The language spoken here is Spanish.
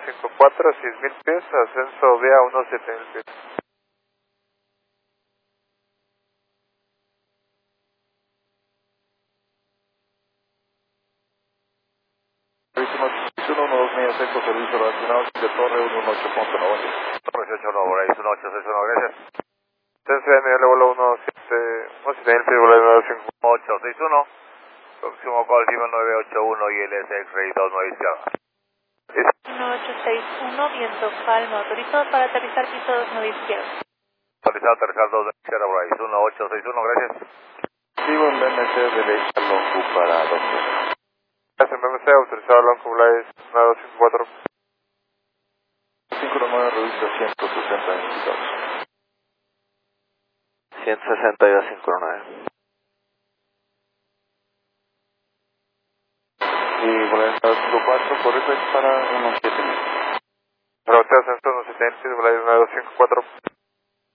9254, 6000 pies, ascenso vía 17000 pies. Verísimo 1266, servicio relacionado de Torre 18.90. Torre 18, Horizon 1861, gracias. Ascenso vía nivel de vuelo 17000 pies, vuelo 95. 861, próximo call Cima 981 y LS X-Ray 29 izquierda. 1861, viento calma, autorizado para aterrizar piso 29 izquierda. Autorizado aterrizar 2 de izquierda, Horizon 1861, gracias. Sigo en BMC de Leita Longu para 12. Gracias, BMC, autorizado Longu Blaze 9254. 59 reduce 160 22. 162.59. Y por el 54, correcto, es para 17000. Para usted, ascenso 17000 pies, Blaze 9254.